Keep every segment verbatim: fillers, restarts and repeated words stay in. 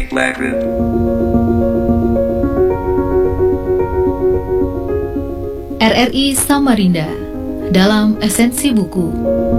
Music Lab Group. R R I Samarinda dalam Esensi Buku.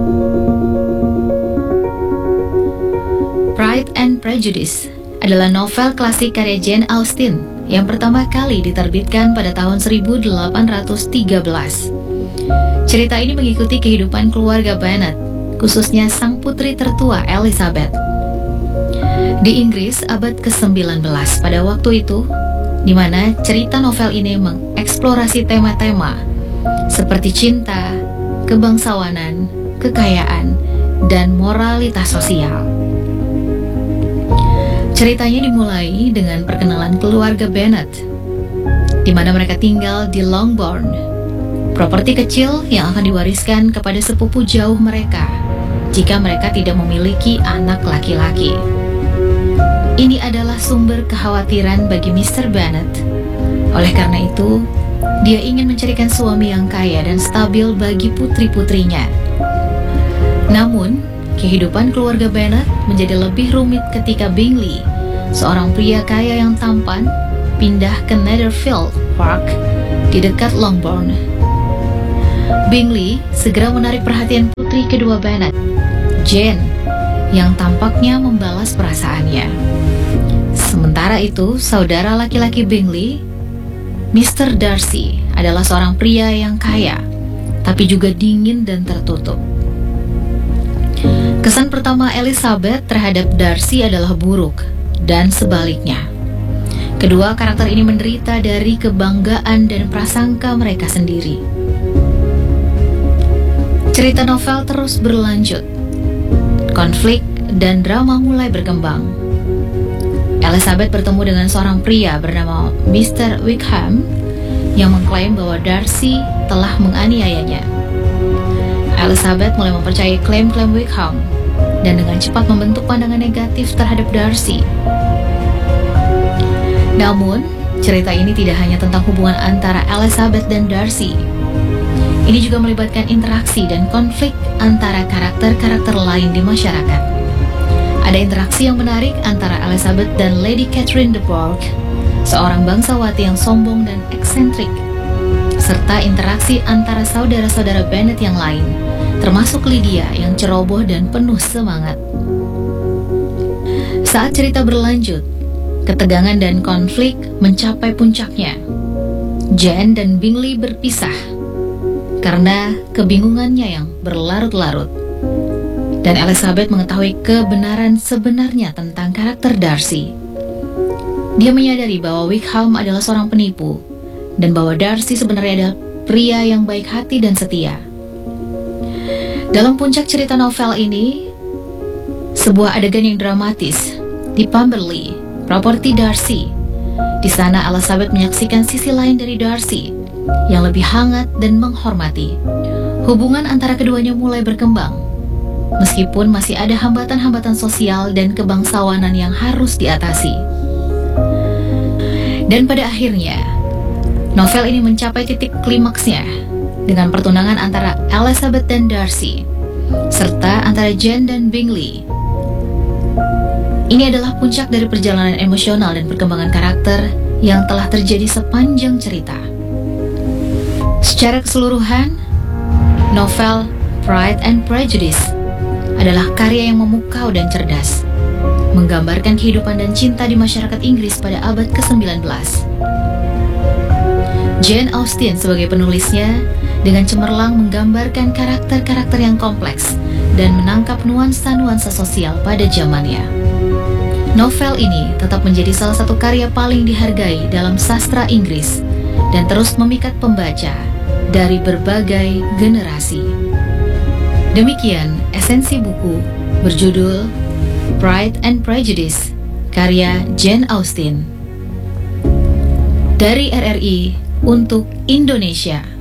Pride and Prejudice adalah novel klasik karya Jane Austen yang pertama kali diterbitkan pada tahun seribu delapan ratus tiga belas. Cerita ini mengikuti kehidupan keluarga Bennet, khususnya sang putri tertua Elizabeth. Di Inggris abad ke sembilan belas pada waktu itu, di mana cerita novel ini mengeksplorasi tema-tema seperti cinta, kebangsawanan, kekayaan, dan moralitas sosial. Ceritanya dimulai dengan perkenalan keluarga Bennet, di mana mereka tinggal di Longbourn, properti kecil yang akan diwariskan kepada sepupu jauh mereka jika mereka tidak memiliki anak laki-laki. Ini adalah sumber kekhawatiran bagi mister Bennet. Oleh karena itu, dia ingin mencarikan suami yang kaya dan stabil bagi putri-putrinya. Namun, kehidupan keluarga Bennet menjadi lebih rumit ketika Bingley, seorang pria kaya yang tampan, pindah ke Netherfield Park di dekat Longbourn. Bingley segera menarik perhatian putri kedua Bennet, Jane, yang tampaknya membalas perasaannya. Sementara itu, saudara laki-laki Bingley, mister Darcy, adalah seorang pria yang kaya, tapi juga dingin dan tertutup. Kesan pertama Elizabeth terhadap Darcy adalah buruk, dan sebaliknya. Kedua karakter ini menderita dari kebanggaan dan prasangka mereka sendiri. Cerita novel terus berlanjut. Konflik dan drama mulai berkembang. Elizabeth bertemu dengan seorang pria bernama mister Wickham yang mengklaim bahwa Darcy telah menganiayanya. Elizabeth mulai mempercayai klaim-klaim Wickham dan dengan cepat membentuk pandangan negatif terhadap Darcy. Namun, cerita ini tidak hanya tentang hubungan antara Elizabeth dan Darcy. Ini juga melibatkan interaksi dan konflik antara karakter-karakter lain di masyarakat. Ada interaksi yang menarik antara Elizabeth dan Lady Catherine de Bourgh, seorang bangsawati yang sombong dan eksentrik, serta interaksi antara saudara-saudara Bennet yang lain, termasuk Lydia yang ceroboh dan penuh semangat. Saat cerita berlanjut, ketegangan dan konflik mencapai puncaknya. Jane dan Bingley berpisah karena kebingungannya yang berlarut-larut, dan Elizabeth mengetahui kebenaran sebenarnya tentang karakter Darcy. Dia menyadari bahwa Wickham adalah seorang penipu, dan bahwa Darcy sebenarnya adalah pria yang baik hati dan setia. Dalam puncak cerita novel ini, sebuah adegan yang dramatis di Pemberley, properti Darcy. Di sana Elizabeth menyaksikan sisi lain dari Darcy yang lebih hangat dan menghormati. Hubungan antara keduanya mulai berkembang, meskipun masih ada hambatan-hambatan sosial dan kebangsawanan yang harus diatasi. Dan pada akhirnya, novel ini mencapai titik klimaksnya dengan pertunangan antara Elizabeth dan Darcy, serta antara Jane dan Bingley. Ini adalah puncak dari perjalanan emosional dan perkembangan karakter yang telah terjadi sepanjang cerita. Secara keseluruhan, novel Pride and Prejudice adalah karya yang memukau dan cerdas, menggambarkan kehidupan dan cinta di masyarakat Inggris pada abad ke sembilan belas. Jane Austen sebagai penulisnya dengan cemerlang menggambarkan karakter-karakter yang kompleks dan menangkap nuansa-nuansa sosial pada zamannya. Novel ini tetap menjadi salah satu karya paling dihargai dalam sastra Inggris dan terus memikat pembaca dari berbagai generasi. Demikian esensi buku berjudul Pride and Prejudice karya Jane Austen dari R R I untuk Indonesia.